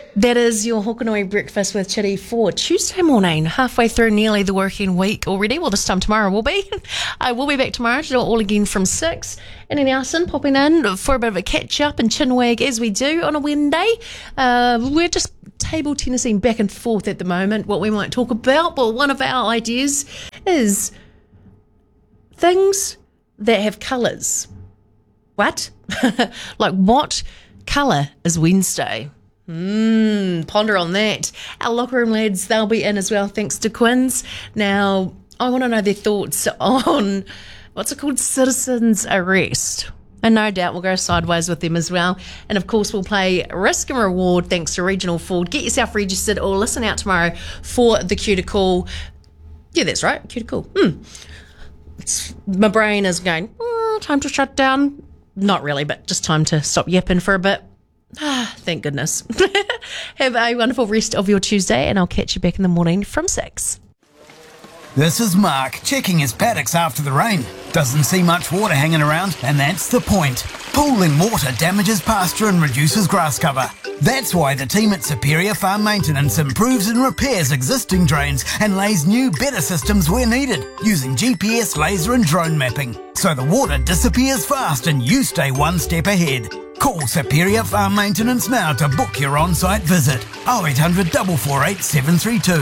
That is your Hokanui Breakfast with Chitty for Tuesday morning, halfway through nearly the working week already. Well, this time tomorrow will be. I will be back tomorrow to do it all again from 6. And then Alison popping in for a bit of a catch-up and chinwag as we do on a Wednesday. We're just table tennising back and forth at the moment, what we might talk about. Well, one of our ideas is things that have colours. What? Like, what colour is Wednesday? Ponder on that. Our locker room lads, they'll be in as well, thanks to Quins. Now, I want to know their thoughts on, what's it called, citizens' arrest. And no doubt we'll go sideways with them as well. And of course, we'll play Risk and Reward thanks to Regional Ford. Get yourself registered or listen out tomorrow for the Cue to Call. Yeah, that's right, Cue to Call. My brain is going, time to shut down. Not really, but just time to stop yapping for a bit. Thank goodness. Have a wonderful rest of your Tuesday, and I'll catch you back in the morning from 6. This is Mark, checking his paddocks after the rain. Doesn't see much water hanging around, and that's the point. Pooling water damages pasture and reduces grass cover. That's why the team at Superior Farm Maintenance improves and repairs existing drains and lays new, better systems where needed, using GPS, laser and drone mapping. So the water disappears fast and you stay one step ahead. Call Superior Farm Maintenance now to book your on-site visit. 0800 448 732.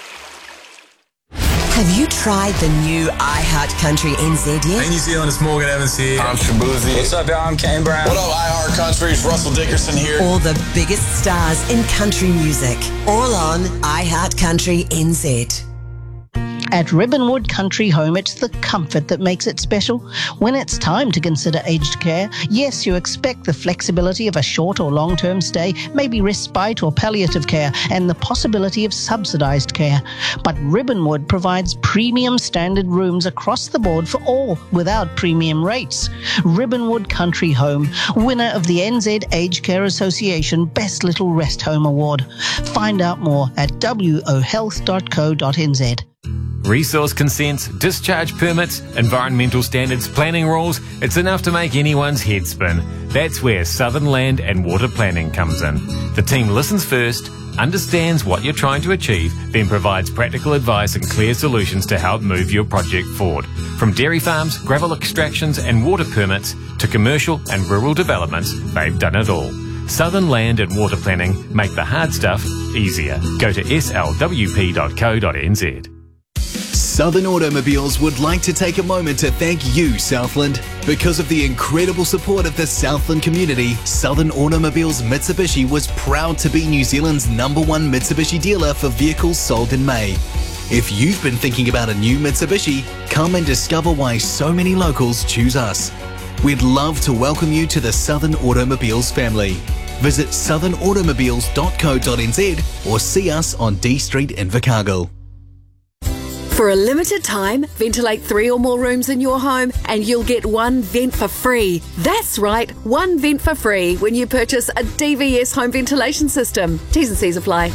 Have you tried the new iHeart Country NZ yet? Hey New Zealand, it's Morgan Evans here. I'm Shabuzi. What's up, y'all? I'm Kane Brown. What up, iHeart Country? It's Russell Dickerson here. All the biggest stars in country music. All on iHeart Country NZ. At Ribbonwood Country Home, it's the comfort that makes it special. When it's time to consider aged care, yes, you expect the flexibility of a short or long-term stay, maybe respite or palliative care, and the possibility of subsidised care. But Ribbonwood provides premium standard rooms across the board for all, without premium rates. Ribbonwood Country Home, winner of the NZ Aged Care Association Best Little Rest Home Award. Find out more at wohealth.co.nz. Resource consents, discharge permits, environmental standards, planning rules, it's enough to make anyone's head spin. That's where Southern Land and Water Planning comes in. The team listens first, understands what you're trying to achieve, then provides practical advice and clear solutions to help move your project forward. From dairy farms, gravel extractions and water permits to commercial and rural developments, they've done it all. Southern Land and Water Planning make the hard stuff easier. Go to slwp.co.nz. Southern Automobiles would like to take a moment to thank you, Southland. Because of the incredible support of the Southland community, Southern Automobiles Mitsubishi was proud to be New Zealand's #1 Mitsubishi dealer for vehicles sold in May. If you've been thinking about a new Mitsubishi, come and discover why so many locals choose us. We'd love to welcome you to the Southern Automobiles family. Visit southernautomobiles.co.nz or see us on D Street in Invercargill. For a limited time, ventilate 3 or more rooms in your home and you'll get 1 vent for free. That's right, 1 vent for free when you purchase a DVS home ventilation system. T's and C's apply.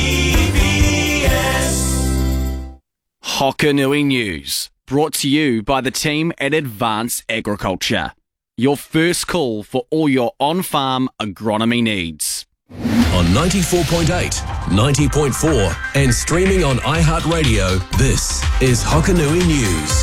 DVS. Hokanui News, brought to you by the team at Advance Agriculture. Your first call for all your on-farm agronomy needs. On 94.8, 90.4 and streaming on iHeartRadio, this is Hokanui News.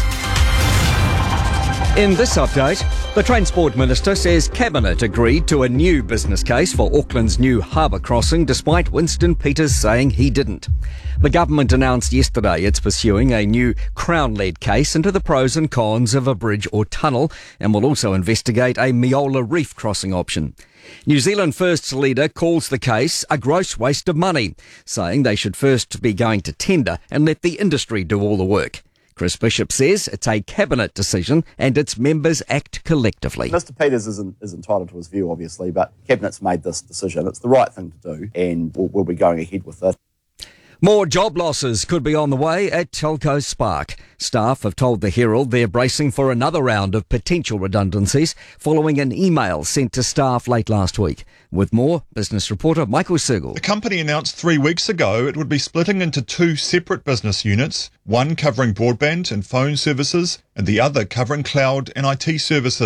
In this update, the Transport Minister says Cabinet agreed to a new business case for Auckland's new harbour crossing despite Winston Peters saying he didn't. The government announced yesterday it's pursuing a new Crown-led case into the pros and cons of a bridge or tunnel and will also investigate a Meola Reef crossing option. New Zealand First's leader calls the case a gross waste of money, saying they should first be going to tender and let the industry do all the work. Chris Bishop says it's a cabinet decision and its members act collectively. Mr Peters is entitled to his view, obviously, but Cabinet's made this decision. It's the right thing to do, and we'll be going ahead with it. More job losses could be on the way at Telco Spark. Staff have told the Herald they're bracing for another round of potential redundancies following an email sent to staff late last week. With more, business reporter Michael Segal. The company announced 3 weeks ago it would be splitting into 2 separate business units, one covering broadband and phone services and the other covering cloud and IT services.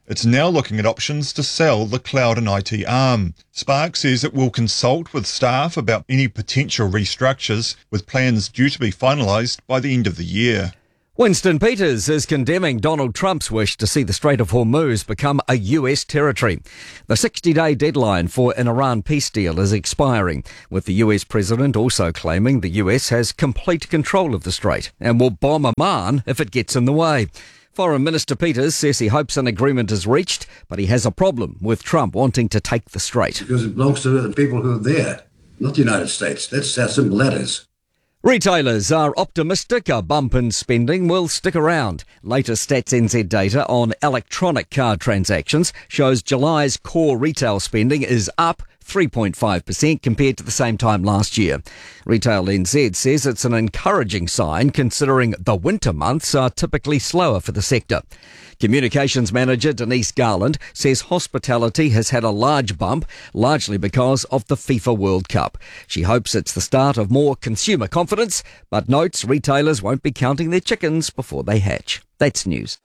it's now looking at options to sell the cloud and IT arm. Spark says it will consult with staff about any potential restructures, with plans due to be finalised by the end of the year. Winston Peters is condemning Donald Trump's wish to see the Strait of Hormuz become a US territory. The 60-day deadline for an Iran peace deal is expiring, with the US president also claiming the US has complete control of the strait and will bomb Oman if it gets in the way. Foreign Minister Peters says he hopes an agreement is reached, but he has a problem with Trump wanting to take the strait. Because it belongs to the people who are there, not the United States. That's how simple that is. Retailers are optimistic a bump in spending will stick around. Latest Stats NZ data on electronic card transactions shows July's core retail spending is up 3.5% compared to the same time last year. Retail NZ says it's an encouraging sign considering the winter months are typically slower for the sector. Communications manager Denise Garland says hospitality has had a large bump, largely because of the FIFA World Cup. She hopes it's the start of more consumer confidence, but notes retailers won't be counting their chickens before they hatch. That's news.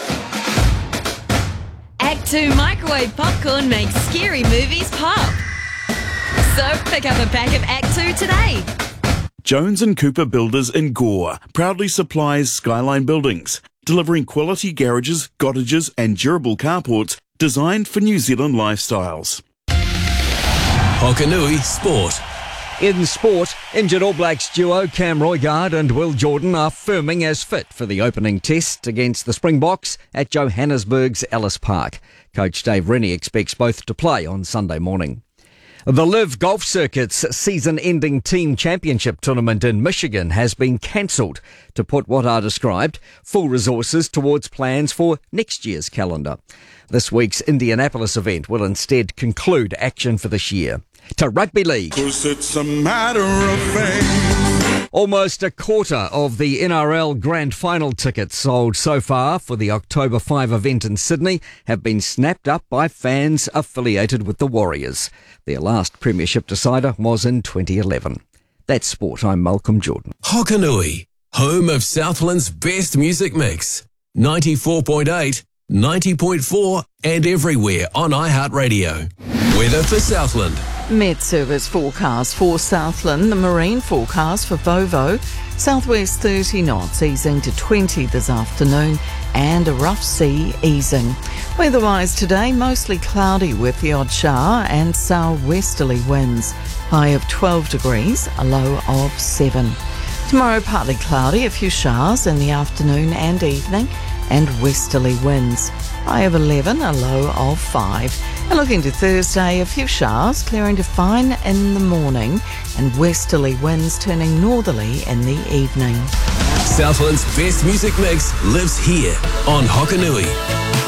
Act 2 microwave popcorn makes scary movies pop. So pick up a pack of Act 2 today. Jones & Cooper Builders in Gore proudly supplies Skyline Buildings, delivering quality garages, cottages and durable carports designed for New Zealand lifestyles. Hokanui Sport. In sport, injured All Blacks duo Cam Roigard and Will Jordan are firming as fit for the opening test against the Springboks at Johannesburg's Ellis Park. Coach Dave Rennie expects both to play on Sunday morning. The LIV Golf Circuit's season-ending team championship tournament in Michigan has been cancelled to put what are described full resources towards plans for next year's calendar. This week's Indianapolis event will instead conclude action for this year. To Rugby League. 'Cause it's a matter of fame. Almost a quarter of the NRL Grand Final tickets sold so far for the October 5 event in Sydney have been snapped up by fans affiliated with the Warriors. Their last premiership decider was in 2011. That's sport. I'm Malcolm Jordan. Hokanui, home of Southland's best music mix. 94.8, 90.4 and everywhere on iHeartRadio. Weather for Southland. Met Service forecast for Southland, the marine forecast for Vovo, southwest 30 knots easing to 20 this afternoon and a rough sea easing. Weather-wise today, mostly cloudy with the odd shower and southwesterly winds. High of 12 degrees, a low of 7. Tomorrow partly cloudy, a few showers in the afternoon and evening and westerly winds. High of 11, a low of 5. And looking to Thursday, a few showers clearing to fine in the morning and westerly winds turning northerly in the evening. Southland's best music mix lives here on Hokanui.